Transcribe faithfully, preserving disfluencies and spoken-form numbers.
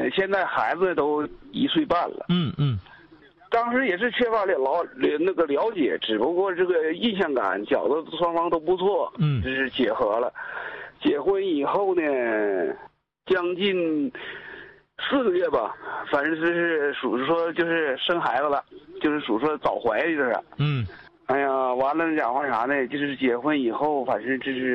现在孩子都一岁半了。 嗯嗯。 当时也是缺乏了了那个了解，只不过这个印象感，觉得双方都不错， 嗯， 就是结合了。结婚以后呢，将近四个月吧，反正就是属于说就是生孩子了，就是属于说早怀就是。 嗯。 哎呀，完了讲话啥呢？就是结婚以后，反正就是。